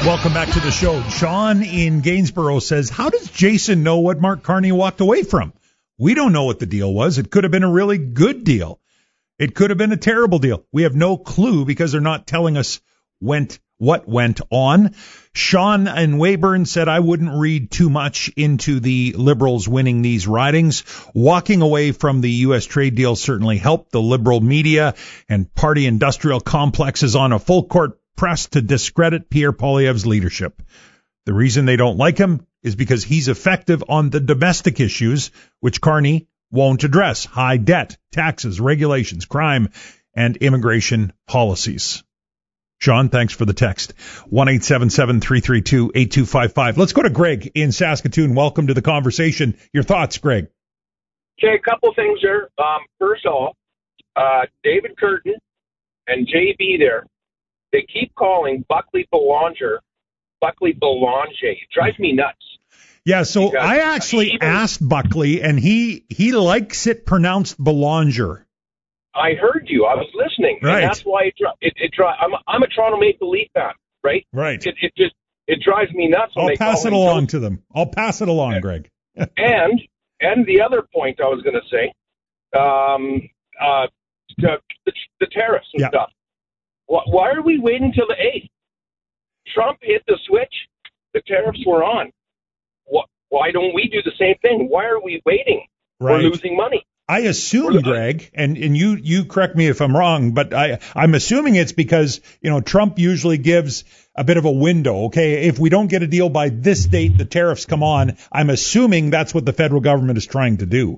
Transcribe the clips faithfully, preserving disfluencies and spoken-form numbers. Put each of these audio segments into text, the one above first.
Welcome back to the show. Sean in Gainsborough says, how does Jason know what Mark Carney walked away from? We don't know what the deal was. It could have been a really good deal. It could have been a terrible deal. We have no clue because they're not telling us went what went on. Sean in Weyburn said, I wouldn't read too much into the Liberals winning these ridings. Walking away from the U S trade deal certainly helped. The Liberal media and party industrial complex is on a full court press to discredit Pierre Poilievre's leadership. The reason they don't like him is because he's effective on the domestic issues, which Carney won't address: high debt, taxes, regulations, crime, and immigration policies. Sean, thanks for the text. one eight seven seven, three three two, eight two five five. Let's go to Greg in Saskatoon. Welcome to the conversation. Your thoughts, Greg? Okay, a couple things here. Um, first off, uh, David Curtin and J B there, they keep calling Buckley Belanger Buckley Belanger. It drives me nuts. Yeah, so Because I actually even, asked Buckley, and he, he likes it pronounced Belanger. I heard you. I was listening. Right. And that's why it, it, it drives. I'm, I'm a Toronto Maple Leaf fan, right? Right. It, it just it drives me nuts. When I'll they pass call it him along Joe. to them. I'll pass it along, Greg. and and the other point I was going to say, um, uh, the, the, the tariffs and Yeah. stuff. Why, why are we waiting till the eighth? Trump hit the switch. The tariffs were on. What, why don't we do the same thing? Why are we waiting? Right. We're losing money. I assume, Greg, and, and you, you correct me if I'm wrong, but I, I'm assuming it's because, you know, Trump usually gives a bit of a window. Okay, if we don't get a deal by this date, the tariffs come on. I'm assuming that's what the federal government is trying to do.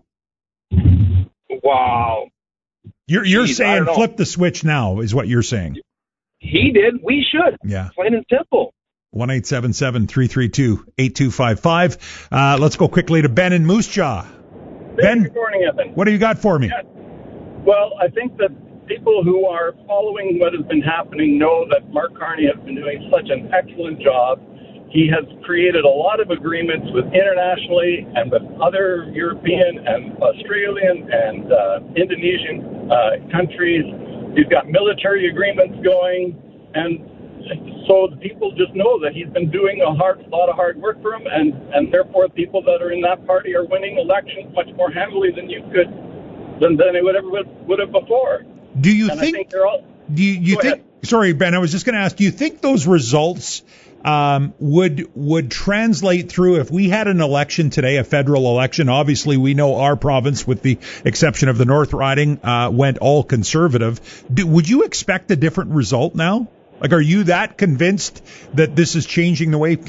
Wow. You're, you're Jeez, saying flip the switch now is what you're saying. He did. We should. Yeah. Plain and simple. one eight seven seven, three three two, eight two five five. Uh, let's go quickly to Ben in Moose Jaw. Ben, Good morning, Evan. what do you got for me? Yeah. Well, I think that people who are following what has been happening know that Mark Carney has been doing such an excellent job. He has created a lot of agreements with internationally and with other European and Australian and uh, Indonesian uh, countries. He's got military agreements going, and so the people just know that he's been doing a hard, lot of hard work for them, and, and therefore people that are in that party are winning elections much more handily than you could, than, than they would ever would, would have before. Do you and think, I think they're all, do you, you Go think, ahead. sorry, Ben, I was just going to ask, do you think those results um, would would translate through if we had an election today, a federal election? Obviously, we know our province, with the exception of the North Riding, uh, went all conservative. Do, would you expect a different result now? Like, are you that convinced that this is changing the way